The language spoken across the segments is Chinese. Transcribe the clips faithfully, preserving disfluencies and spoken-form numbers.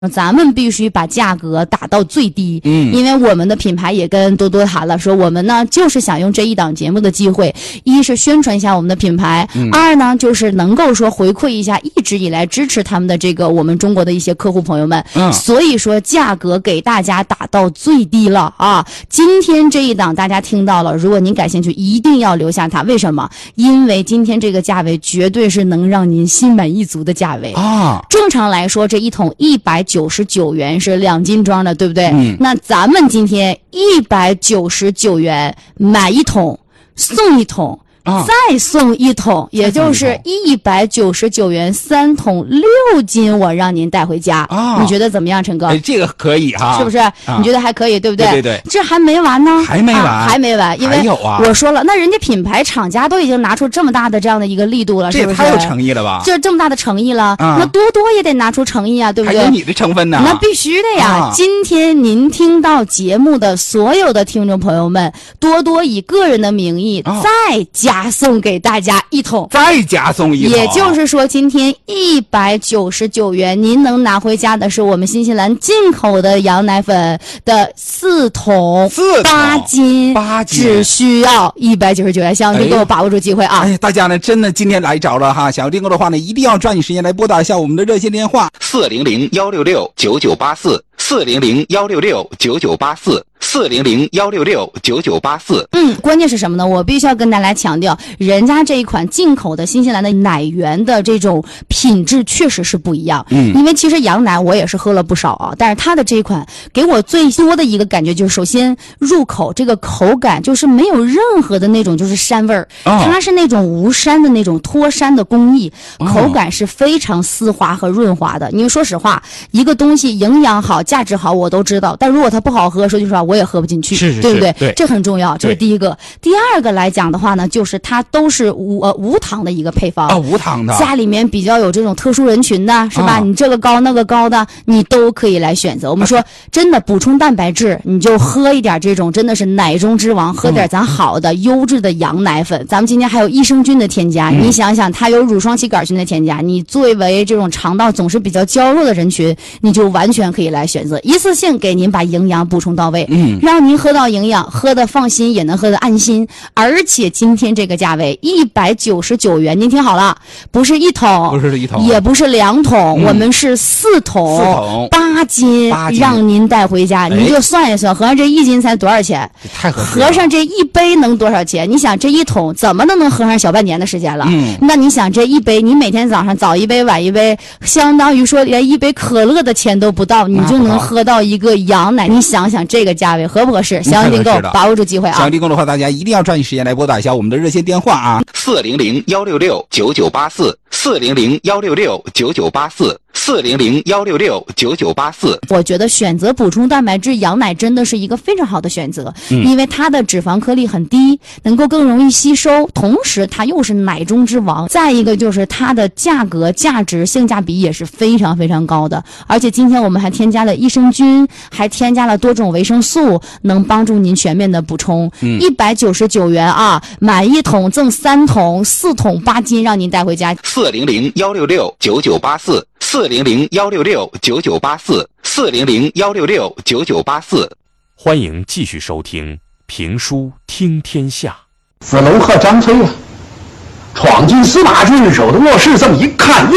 咱们必须把价格打到最低，嗯，因为我们的品牌也跟多多谈了，说我们呢就是想用这一档节目的机会，一是宣传一下我们的品牌，嗯、二呢就是能够说回馈一下一直以来支持他们的这个我们中国的一些客户朋友们，嗯，所以说价格给大家打到最低了啊！今天这一档大家听到了，如果您感兴趣，一定要留下它。为什么？因为今天这个价位绝对是能让您心满意足的价位啊！正常来说，这一桶一百九十九元是两斤装的，对不对？嗯。那咱们今天一百九十九元买一桶送一桶。啊、再送一桶，也就是一百九十九元三桶六斤，我让您带回家。啊，你觉得怎么样，陈哥？ 哎，这个可以哈、啊， 是不是、啊？你觉得还可以，对不对？ 对对对， 这还没完呢， 还没完， 啊、还没完，因为我说了，那人家品牌厂家都已经拿出这么大的这样的一个力度了， 这也太有诚意了吧？ 这这么大的诚意了，啊、那多多也得拿出诚意啊，对不对？ 还有你的成分呢？ 那必须的呀！啊、今天您听到节目的所有的听众朋友们，多多以个人的名义、啊、再加送给大家。大家一桶， 再加送一桶， 也就是说，今天一百九十九元，您能拿回家的是我们新西兰进口的羊奶粉的四桶， 四八斤， 八斤， 只需要一百九十九元。想要订购，把握住机会啊！ 哎，大家呢，真的今天来着了哈，想要订购的话呢，一定要抓紧时间来拨打一下我们的热线电话四零零幺六六九九八四。四零零幺六六九九八四，四零零幺六六九九八四。 嗯，关键是什么呢？我必须要跟大家强调，人家这一款进口的新西兰的奶源的这种品质确实是不一样。嗯，因为其实羊奶我也是喝了不少啊，但是它的这一款给我最多的一个感觉就是，首先入口这个口感就是没有任何的那种就是膻味儿，哦、它是那种无膻的那种脱膻的工艺，口感是非常丝滑和润滑的。因为说实话，一个东西营养好。价值好我都知道，但如果它不好喝，说句实话我也喝不进去， 是是是， 对不对？ 对， 这很重要，这是第一个。第二个来讲的话呢，就是它都是无呃无糖的一个配方啊，无糖的。 家里面比较有这种特殊人群的，是吧？啊、你这个高那个高的，你都可以来选择。我们说、啊、真的补充蛋白质，你就喝一点这种真的是奶中之王，喝点咱好的、嗯、优质的羊奶粉。咱们今天还有益生菌的添加，嗯、你想想，它有乳双歧杆菌的添加，你作为这种肠道总是比较娇弱的人群，你就完全可以来选择。一次性给您把营养补充到位，嗯，让您喝到营养，喝得放心，也能喝得安心。而且今天这个价位一百九十九元，您听好了，不是一桶， 不是一桶， 也不是两桶，嗯、我们是四桶， 四桶八斤， 八斤让您带回家。您就算一算，合上这一斤才多少钱？ 太合适了。 合上这一杯能多少钱？你想这一桶怎么都能喝上小半年的时间了？嗯，那你想这一杯，你每天早上早一杯晚一杯，相当于说连一杯可乐的钱都不到，你就能喝到一个羊奶。你想想这个价位合不合适？想要订购，把握住机会啊！ 想要订购的话，大家一定要抓紧时间来拨打一下我们的热线电话啊， 四零零幺六六九九八四，四零零幺六六九九八四。四零零幺六六九九八四， 我觉得选择补充蛋白质羊奶真的是一个非常好的选择，嗯、因为它的脂肪颗粒很低，能够更容易吸收，同时它又是奶中之王。再一个就是它的价格、价值、性价比也是非常非常高的。而且今天我们还添加了益生菌，还添加了多种维生素，能帮助您全面的补充。一百九十九元啊，买一桶赠三桶，四桶八斤，让您带回家。 四零零幺六六九九八四。四零零幺六六九九八四，四零零幺六六九九八四。 欢迎继续收听评书听天下。 子龙和张飞啊，闯进司马郡守的卧室，这么一看，哟，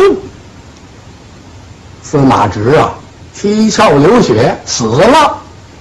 司马直啊，七窍流血死了。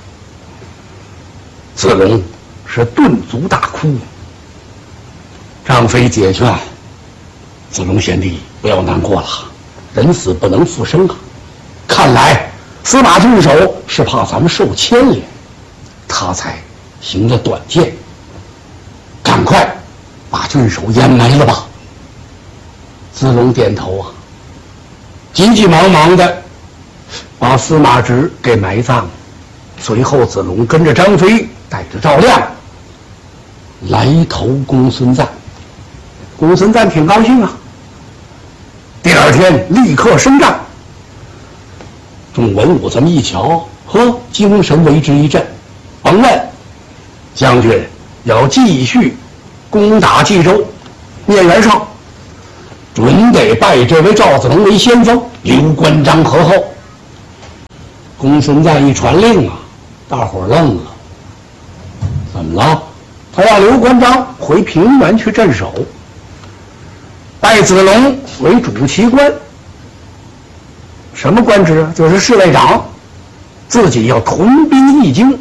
子龙是顿足大哭。张飞解劝子龙贤弟不要难过了。人死不能复生啊！看来司马郡守是怕咱们受牵连，他才行了短见。赶快把郡守掩埋了吧。子龙点头啊，急急忙忙的把司马直给埋葬。随后子龙跟着张飞，带着赵亮来投公孙瓒。公孙瓒挺高兴啊。第二天立刻升帐，众文武这么一瞧，呵，精神为之一振。甭问，将军要继续攻打冀州，聂元绍准得拜这位赵子龙为先锋，刘关张合后。 公孙瓒一传令啊，大伙儿愣了。怎么了？他让刘关张回平原去镇守，拜子龙为主旗官。什么官职？就是侍卫长，自己要屯兵易京。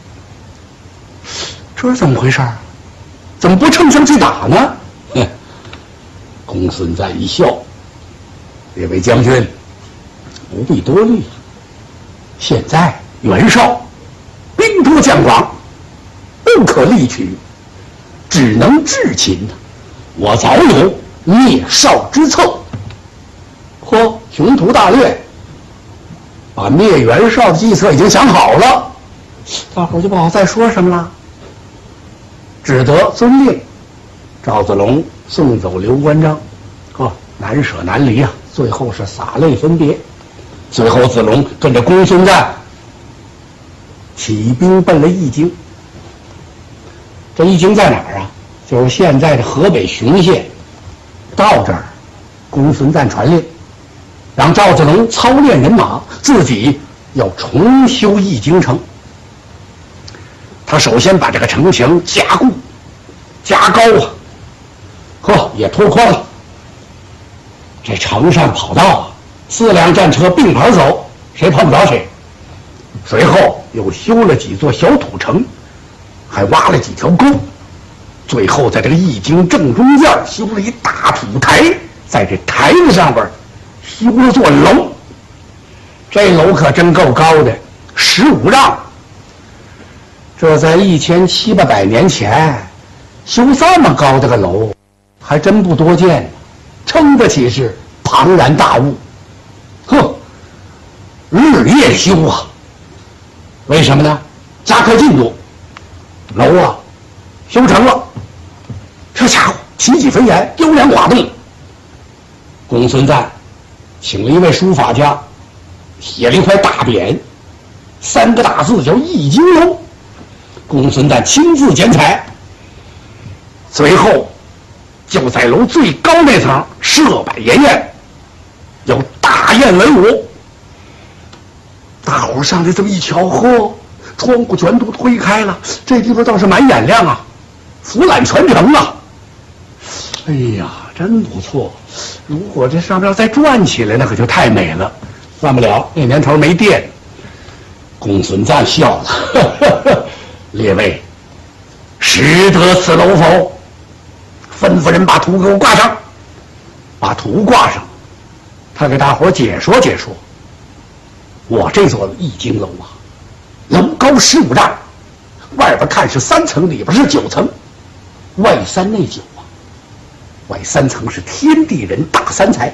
这是怎么回事？怎么不乘胜去打呢？哼！公孙瓒一笑：“这位将军，不必多虑。现在袁绍兵多将广，不可力取，只能智擒。我早有灭绍之策。嚯，雄图大略，把灭袁绍的计策已经想好了，大伙就不好再说什么了，只得遵令。赵子龙送走刘关张，哦，难舍难离啊，最后是洒泪分别。最后子龙跟着公孙瓒起兵奔了易京。这易京在哪儿啊？就是现在的河北雄县。到这儿，公孙瓒传令，让赵子龙操练人马，自己要重修易京城。他首先把这个城墙加固、加高啊，呵，也拓宽了。这城上跑道啊，四辆战车并排走，谁碰不着谁。随后又修了几座小土城，还挖了几条沟。最后在这个易京正中间修了一大土台，在这台子上边修了座楼。这楼可真够高的，十五丈。这在一千七八百年前修这么高的个楼，还真不多见，称得起是庞然大物。呵，日夜修啊！为什么呢？加快进度，楼啊修成了，这家伙奇迹飞檐，优良寡动。公孙瓒请了一位书法家，写了一块大匾，三个大字叫易京楼。公孙瓒亲自剪彩，随后就在楼最高那层设摆筵宴，要大宴文武。大伙上来这么一瞧，呵，窗户全都推开了，这地方倒是蛮眼亮啊，俯览全城啊。哎呀，真不错！如果这上面再转起来，那可就太美了。算不了，那年头没电。公孙瓒笑了，呵呵呵，列位，识得此楼否？吩咐人把图给我挂上。把图挂上，他给大伙解说解说。我这座易京楼啊，楼高十五丈，外边看是三层，里边是九层，外三内九啊。外三层是天地人大三才，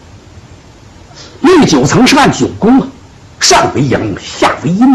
内九层是按九宫啊，上为阳，下为阴啊。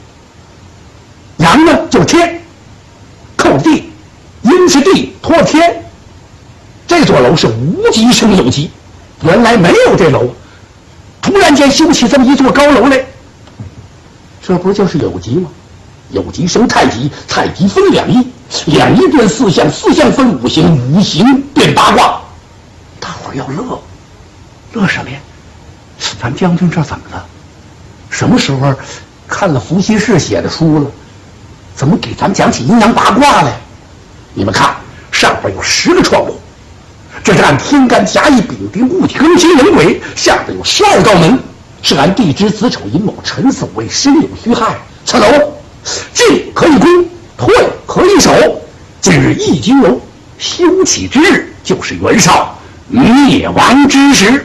阳呢就是天，扣地；阴是地，托天。这座楼是无极生有极，原来没有这楼，突然间修起这么一座高楼来，这不就是有极吗？有极生太极，太极分两仪，两仪变四象，四象分五行，五行变八卦。大伙儿要乐，乐什么呀？咱将军这怎么了？什么时候看了伏羲氏写的书了？怎么给咱讲起阴阳八卦来？你们看，上边有十个窗户，这是按天干甲乙丙丁戊己庚辛壬癸；下边有十二道门，是按地支子丑寅卯辰巳未申酉戌亥。此楼进可以攻，退可以守。今日易京楼修起之日，就是袁绍灭亡之时。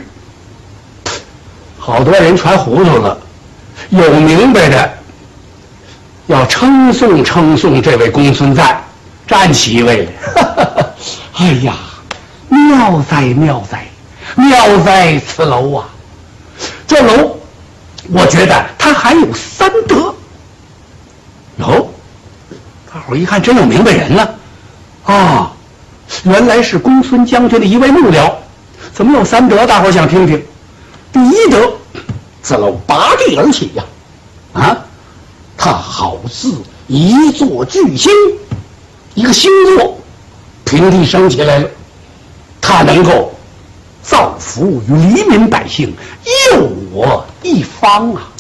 好多人传糊涂了，有明白的要称颂称颂这位公孙瓒，站起一位来。哎呀，妙哉妙哉妙哉此楼啊！这楼我觉得它还有三德。有，大伙一看真有明白人了啊！原来是公孙将军的一位幕僚。怎么有三德？大伙想听听。第一德，此楼拔地而起呀、啊，啊，它好似一座巨星，一个星座平地升起来了，它能够造福于黎民百姓，佑我一方啊！